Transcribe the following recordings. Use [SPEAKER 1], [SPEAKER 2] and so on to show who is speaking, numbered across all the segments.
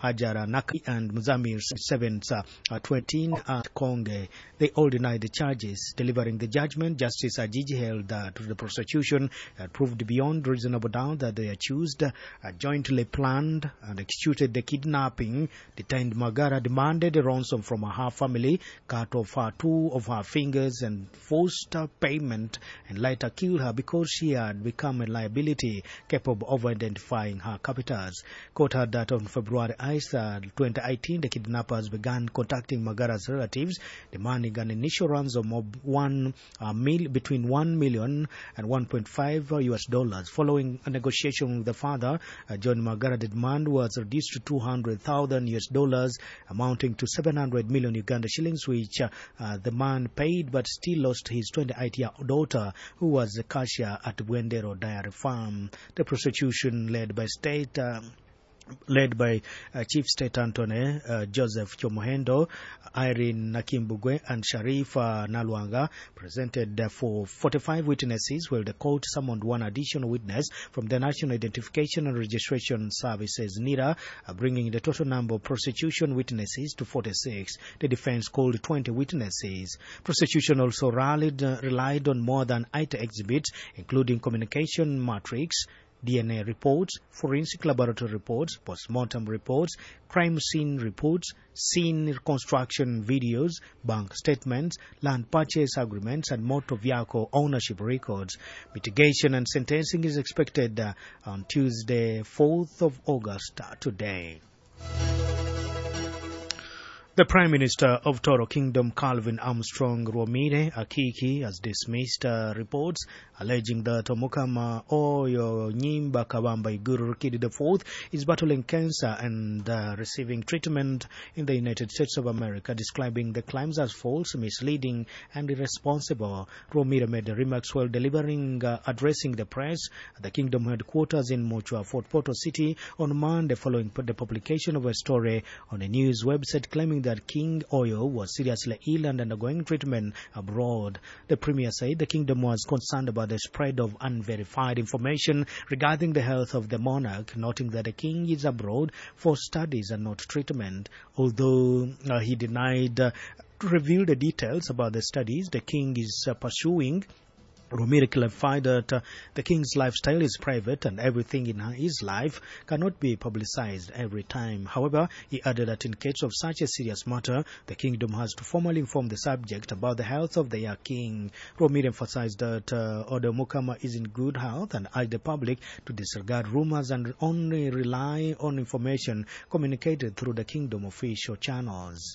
[SPEAKER 1] Hajara Naki and Muzamir 7th, 13 at Konge. They all denied the charges. Delivering the judgment, Justice Ajiji held to the prosecution had proved beyond reasonable doubt that the accused jointly planned and executed the kidnapping. Detained Magara demanded a ransom from her family, cut off her 2 of her fingers and forced payment, and later killed her because she had become a liability capable of identifying her captors. Court had that on February 8th, 2018, the kidnappers began contacting Magara's relatives, demanding an initial ransom of between $1 million and $1.5 US. Following a negotiation with the father, John Magara, the demand was reduced to $200,000 US, amounting to 700 million Uganda shillings, which the man paid, but still lost his 28-year-old daughter, who was a cashier at Bwendero Dairy Farm. The prosecution, led by Chief State Attorney Joseph Chomohendo, Irene Nakimbugwe, and Sharif Nalwanga, presented for 45 witnesses, while the court summoned one additional witness from the National Identification and Registration Services, NIRA, bringing the total number of prosecution witnesses to 46. The defense called 20 witnesses. Prosecution also relied on more than 80 exhibits, including communication matrix, DNA reports, forensic laboratory reports, post-mortem reports, crime scene reports, scene reconstruction videos, bank statements, land purchase agreements, and motor vehicle ownership records. Mitigation and sentencing is expected on Tuesday, 4th of August, today. The Prime Minister of Toro Kingdom, Calvin Armstrong Rwamire Akiki, has dismissed reports alleging that Omukama Oyo Nyimba Kabamba Iguru Rukidi IV is battling cancer and receiving treatment in the United States of America, describing the claims as false, misleading, and irresponsible. Rwamire made the remarks while addressing the press at the Kingdom headquarters in Mochua, Fort Portal City on Monday, following the publication of a story on a news website claiming that King Oyo was seriously ill and undergoing treatment abroad. The Premier said the Kingdom was concerned about the spread of unverified information regarding the health of the monarch, noting that the King is abroad for studies and not treatment. Although he denied to reveal the details about the studies the King is pursuing, Rwamire clarified that the King's lifestyle is private and everything in his life cannot be publicized every time. However, he added that in case of such a serious matter, the Kingdom has to formally inform the subject about the health of the King. Rwamire emphasized that Odo Mukama is in good health and urged the public to disregard rumors and only rely on information communicated through the Kingdom official channels.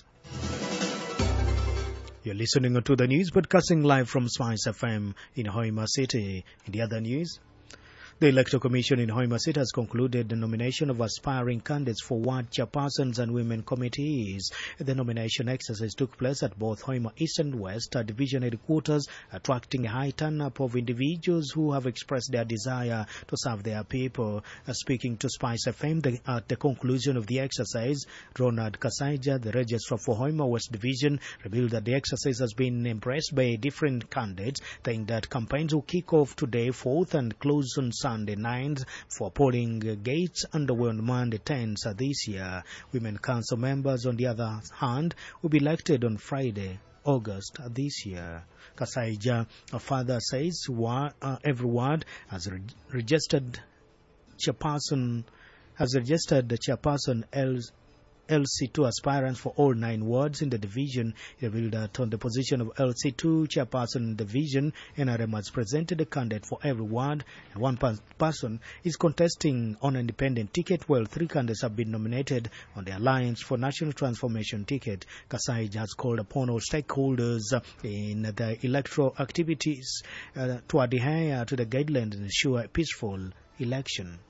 [SPEAKER 1] You're listening to the news broadcasting live from Spice FM in Hoima City. In the other news, the Electoral Commission in Hoima City has concluded the nomination of aspiring candidates for ward chairpersons and women committees. The nomination exercise took place at both Hoima East and West Division headquarters, attracting a high turnout of individuals who have expressed their desire to serve their people. Speaking to Spice FM at the conclusion of the exercise, Ronald Kasaija, the registrar for Hoima West Division, revealed that the exercise has been embraced by different candidates, saying that campaigns will kick off today 4th and close on Sunday 9th for polling gates underway on Monday 10th this year. Women council members, on the other hand, will be elected on Friday, August this year. Kasaija further says every ward has registered the chairperson LC2 aspirants for all 9 wards in the division. He revealed that on the position of LC2 chairperson division, NRM has presented a candidate for every ward, and one person is contesting on an independent ticket, while 3 candidates have been nominated on the Alliance for National Transformation ticket. Kasaij has called upon all stakeholders in the electoral activities to adhere to the guidelines and ensure a peaceful election.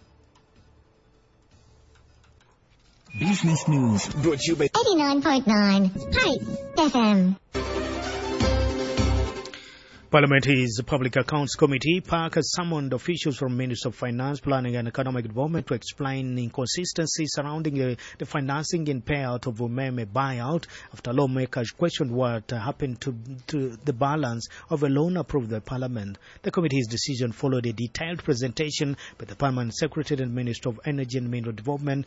[SPEAKER 2] Business News brought to you by
[SPEAKER 3] 89.9 Hype FM.
[SPEAKER 1] Parliament's Public Accounts Committee, PAC, has summoned officials from Ministry of Finance, Planning and Economic Development to explain inconsistencies surrounding the financing and payout of Umeme buyout after lawmakers questioned what happened to the balance of a loan approved by Parliament. The committee's decision followed a detailed presentation by the Permanent Secretary and Minister of Energy and Mineral Development,